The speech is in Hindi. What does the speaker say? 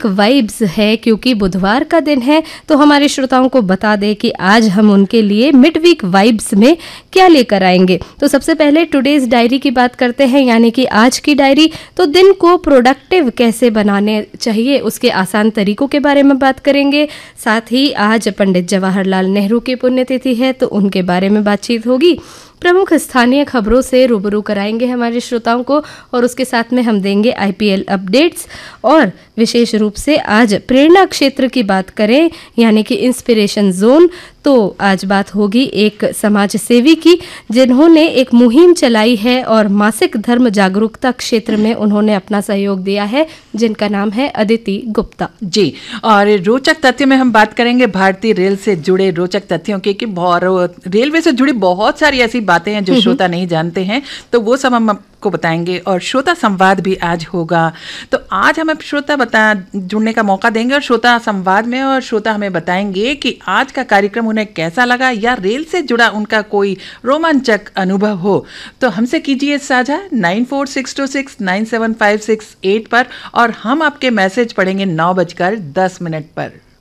वीक वाइब्स है, क्योंकि बुधवार का दिन है तो हमारे श्रोताओं को बता दें कि आज हम उनके लिए मिड वीक वाइब्स में क्या लेकर आएंगे। तो सबसे पहले टुडेज डायरी की बात करते हैं, यानी कि आज की डायरी। तो दिन को प्रोडक्टिव कैसे बनाने चाहिए उसके आसान तरीकों के बारे में बात करेंगे। साथ ही आज पंडित जवाहरलाल नेहरू की पुण्यतिथि है तो उनके बारे में बातचीत होगी। प्रमुख स्थानीय खबरों से रूबरू कराएंगे हमारे श्रोताओं को, और उसके साथ में हम देंगे आईपीएल अपडेट्स। और विशेष रूप से आज प्रेरणा क्षेत्र की बात करें, यानी कि इंस्पिरेशन जोन, तो आज बात होगी एक समाज सेवी की जिन्होंने एक मुहिम चलाई है और मासिक धर्म जागरूकता क्षेत्र में उन्होंने अपना सहयोग दिया है, जिनका नाम है अदिति गुप्ता जी। और रोचक तथ्य में हम बात करेंगे भारतीय रेल से जुड़े रोचक तथ्यों की, कि रेलवे से जुड़ी बहुत सारी ऐसी बातें हैं जो श्रोता नहीं जानते हैं, तो वो सब हम आपको बताएंगे। और श्रोता संवाद भी आज होगा, तो आज हमें श्रोता जुड़ने का मौका देंगे और श्रोता संवाद में, और श्रोता हमें बताएंगे कि आज का कार्यक्रम उन्हें कैसा लगा या रेल से जुड़ा उनका कोई रोमांचक अनुभव हो। तो हमसे कीजिए साझा 9462697568 पर, और हम आपके मैसेज पढ़ेंगे 9:10 पर।